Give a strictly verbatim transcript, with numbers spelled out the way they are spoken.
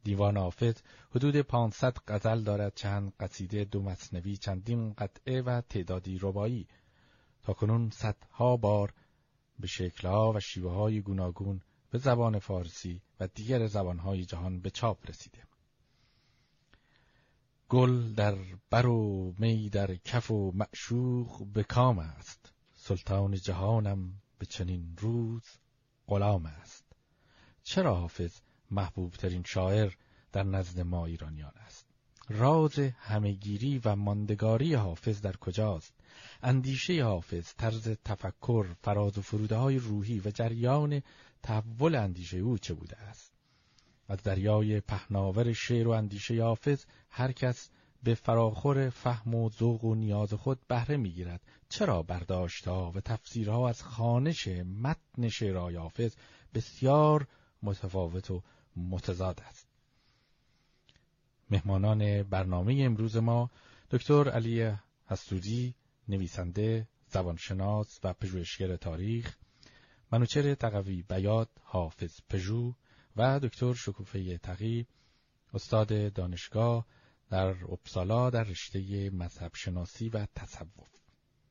دیوان حافظ حدود پانصد غزل دارد، چند قصیده، دو مثنوی، چندین قطعه و تعدادی رباعی. تاکنون صدها بار به شکل‌ها و شیوه‌های گوناگون به زبان فارسی و دیگر زبان‌های جهان به چاپ رسیده. گل در بر و می در کف و معشوق به کام است، سلطان جهانم به چنین روز غلام است. چرا حافظ محبوب ترین شاعر در نزد ما ایرانیان است؟ راز همه‌گیری و ماندگاری حافظ در کجاست؟ اندیشه حافظ، طرز تفکر، فراز و فروده های روحی و جریان تحول اندیشه او چه بوده است؟ از دریای پهناور شعر و اندیشه حافظ هر کس به فراخور فهم و ذوق و نیاز خود بهره می‌گیرد. چرا برداشت‌ها و تفسیرها از خوانش متن شعرهای حافظ بسیار متفاوت و متضاد است؟ مهمانان برنامه امروز ما دکتر علی حسودی، نویسنده، زبانشناس و پژوهشگر تاریخ، منوچهر تقوی بیات حافظ پژوه و دکتر شکوفه تقی، استاد دانشگاه در اپسالا در رشته مذهب شناسی و تصوف.